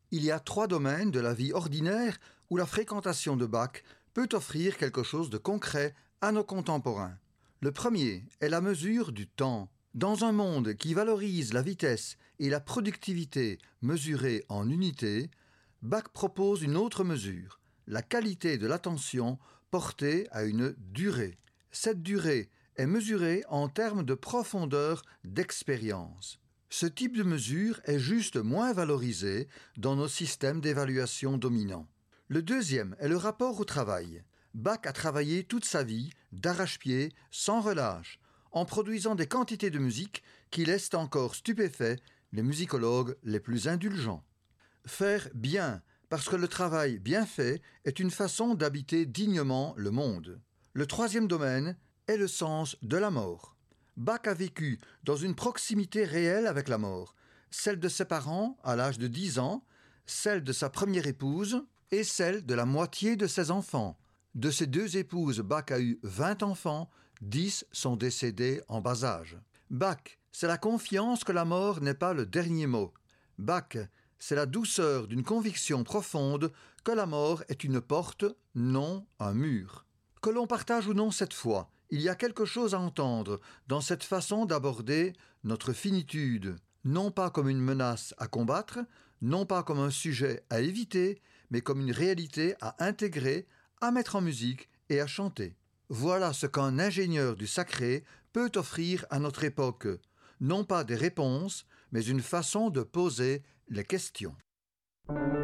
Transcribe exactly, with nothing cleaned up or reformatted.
Il y a trois domaines de la vie ordinaire où la fréquentation de Bach peut offrir quelque chose de concret à nos contemporains. Le premier est la mesure du temps. Dans un monde qui valorise la vitesse et la productivité mesurées en unités, Bach propose une autre mesure, la qualité de l'attention portée à une durée. Cette durée est mesurée en termes de profondeur d'expérience. Ce type de mesure est juste moins valorisé dans nos systèmes d'évaluation dominants. Le deuxième est le rapport au travail. Bach a travaillé toute sa vie, d'arrache-pied, sans relâche, en produisant des quantités de musique qui laissent encore stupéfaits les musicologues les plus indulgents. Faire bien, parce que le travail bien fait est une façon d'habiter dignement le monde. Le troisième domaine est le sens de la mort. Bach a vécu dans une proximité réelle avec la mort, celle de ses parents à l'âge de dix ans, celle de sa première épouse et celle de la moitié de ses enfants. De ses deux épouses, Bach a eu vingt enfants, dix sont décédés en bas âge. Bach, c'est la confiance que la mort n'est pas le dernier mot. Bach, c'est la douceur d'une conviction profonde que la mort est une porte, non un mur. Que l'on partage ou non cette foi, il y a quelque chose à entendre dans cette façon d'aborder notre finitude, non pas comme une menace à combattre, non pas comme un sujet à éviter, mais comme une réalité à intégrer, à mettre en musique et à chanter. Voilà ce qu'un ingénieur du sacré peut offrir à notre époque, non pas des réponses, mais une façon de poser les questions.